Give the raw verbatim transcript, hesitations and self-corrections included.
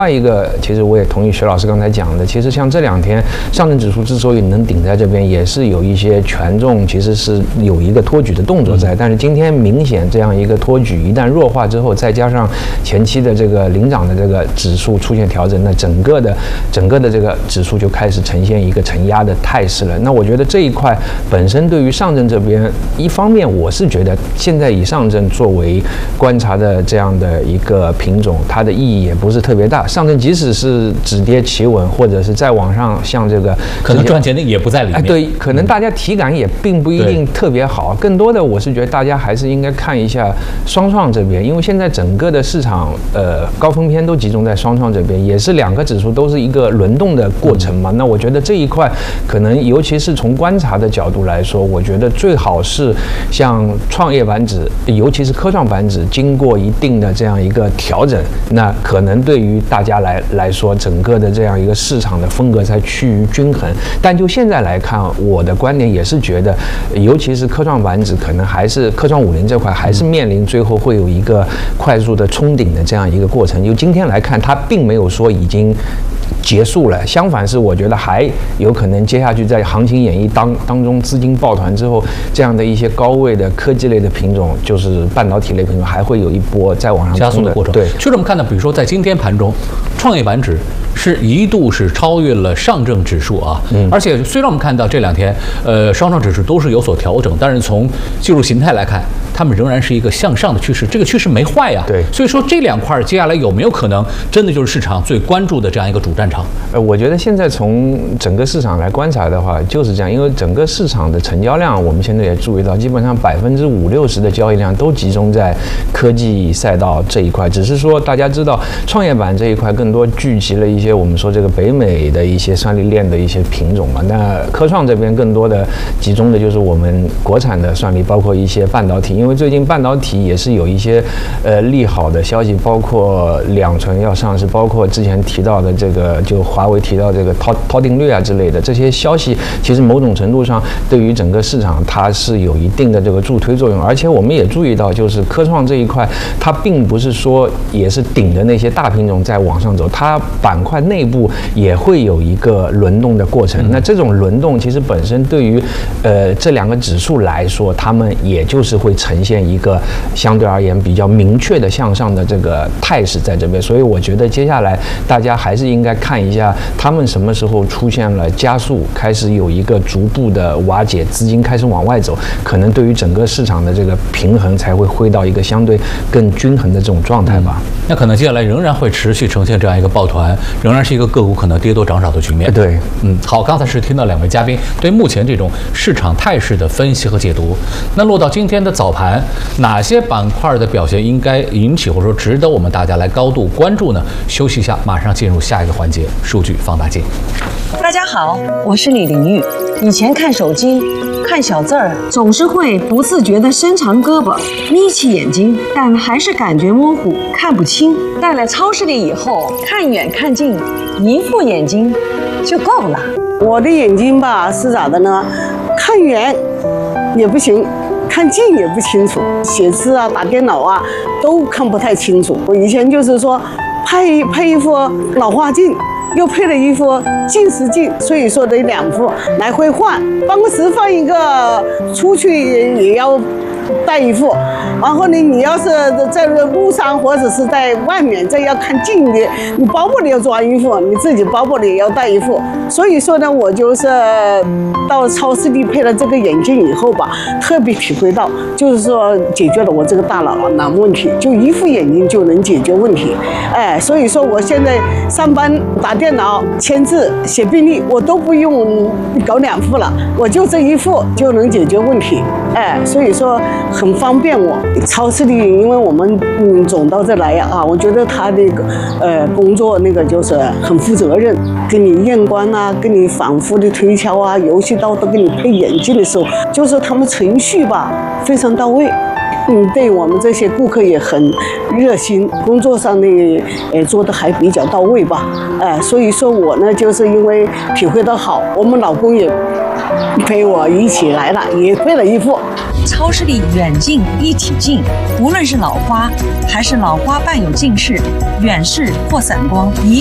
另外一个，其实我也同意徐老师刚才讲的，其实像这两天上证指数之所以能顶在这边，也是有一些权重其实是有一个托举的动作在，但是今天明显这样一个托举一旦弱化之后，再加上前期的这个领涨的这个指数出现调整，那整个的整个的这个指数就开始呈现一个承压的态势了。那我觉得这一块本身对于上证这边，一方面我是觉得现在以上证作为观察的这样的一个品种，它的意义也不是特别大。上证即使是止跌企稳，或者是再往上，像这个可能赚钱的也不在里面。哎， 对，可能大家体感也并不一定特别好。更多的，我是觉得大家还是应该看一下双创这边，因为现在整个的市场，呃，高峰偏都集中在双创这边，也是两个指数都是一个轮动的过程嘛。那我觉得这一块，可能尤其是从观察的角度来说，我觉得最好是像创业板指，尤其是科创板指，经过一定的这样一个调整，那可能对于大家来来说，整个的这样一个市场的风格才趋于均衡。但就现在来看，我的观点也是觉得，尤其是科创板指，可能还是科创五零这块还是面临最后会有一个快速的冲顶的这样一个过程。就今天来看，它并没有说已经结束了，相反是我觉得还有可能接下去在行情演绎当当中资金抱团之后，这样的一些高位的科技类的品种，就是半导体类品种，还会有一波再往上加速的过程。 对， 就这么看呢，比如说在今天盘中，创业板指是一度是超越了上证指数啊，嗯，而且虽然我们看到这两天，呃，双创指数都是有所调整，但是从技术形态来看，它们仍然是一个向上的趋势，这个趋势没坏呀。 对， 所以说这两块接下来有没有可能真的就是市场最关注的这样一个主战场？ 呃，我觉得现在从整个市场来观察的话，就是这样，因为整个市场的成交量，我们现在也注意到，基本上百分之五六十的交易量都集中在科技赛道这一块。只是说大家知道，创业板这一块更多聚集了一些我们说这个北美的一些算力链的一些品种嘛。那科创这边更多的集中的就是我们国产的算力，包括一些半导体，因为最近半导体也是有一些呃利好的消息，包括两存要上市，包括之前提到的这个就华为提到这个涛涛定律啊之类的这些消息，其实某种程度上对于整个市场它是有一定的这个助推作用。而且我们也注意到，就是科创这一块，它并不是说也是顶着那些大品种在往上走，它板块内部也会有一个轮动的过程。那这种轮动其实本身对于呃这两个指数来说，它们也就是会呈现一个相对而言比较明确的向上的这个态势在这边。所以我觉得接下来大家还是应该看一下他们什么时候出现了加速，开始有一个逐步的瓦解，资金开始往外走，可能对于整个市场的这个平衡才会回到一个相对更均衡的这种状态吧。 嗯、那可能接下来仍然会持续呈现这样一个抱团，仍然是一个个股可能跌多涨少的局面。 对， 嗯，好，刚才是听到两位嘉宾对目前这种市场态势的分析和解读。那落到今天的早盘，哪些板块的表现应该引起或者说值得我们大家来高度关注呢？休息一下，马上进入下一个环节——数据放大镜。 大家好，我是李玲玉。以前看手机看小字儿，总是会不自觉地伸长胳膊，眯起眼睛，但还是感觉模糊，看不清。到了超市里以后，看远看近，一副眼睛就够了。 我的眼睛吧是咋的呢？看远也不行，看近也不清楚，写字啊、打电脑啊都看不太清楚。我以前就是说配配一副老花镜，又配了一副近视镜，所以说得两副来回换。办公室放一个，出去也要带一副。然后呢，你要是在路上或者是在外面，这要看近的，你包包里要装一副，你自己包包里也要带一副。所以说呢，我就是到超市里配了这个眼镜以后吧，特别体会到，就是说解决了我这个大脑囊问题，就一副眼镜就能解决问题。哎，所以说我现在上班打电脑、签字、写病历，我都不用搞两副了，我就这一副就能解决问题。哎，所以说很方便我。超市里，因为我们嗯总到这来啊，我觉得他那个呃工作那个就是很负责任，给你验光啊，给你反复的推敲啊，游戏刀都给你配眼镜的时候，就是他们程序吧非常到位。嗯，对我们这些顾客也很热心，工作上呢，呃，做的还比较到位吧，哎、呃，所以说我呢，就是因为体会到好，我们老公也陪我一起来了，也配了一副。 超视力远近一体镜，无论是老花还是老花伴有近视、远视或散光，一